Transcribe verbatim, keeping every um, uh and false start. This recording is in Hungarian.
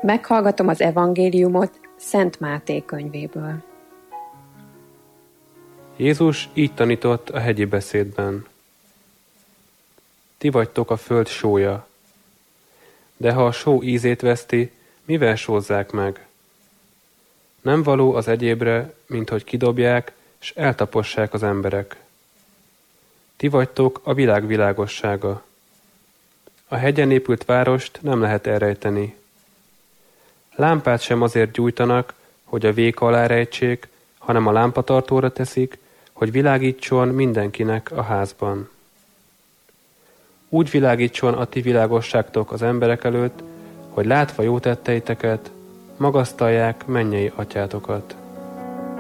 Meghallgatom az evangéliumot Szent Máté könyvéből. Jézus így tanított a hegyi beszédben. Ti vagytok a föld sója. De ha a só ízét veszti, mivel sózzák meg? Nem való az egyébre, mint hogy kidobják, s eltapossák az emberek. Ti vagytok a világ világossága. A hegyen épült várost nem lehet elrejteni. Lámpát sem azért gyújtanak, hogy a véka alá rejtsék, hanem a lámpatartóra teszik, hogy világítson mindenkinek a házban. Úgy világítson a ti világosságtok az emberek előtt, hogy látva jó tetteiteket, magasztalják mennyei atyátokat.